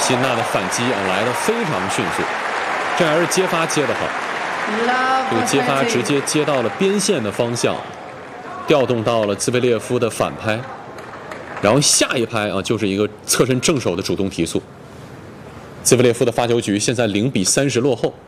齐娜的反击来得非常迅速，这还是接发接得好，这个接发直接接到了边线的方向，调动到了兹维列夫的反拍，然后下一拍就是一个侧身正手的主动提速。兹维列夫的发球局现在0比30落后。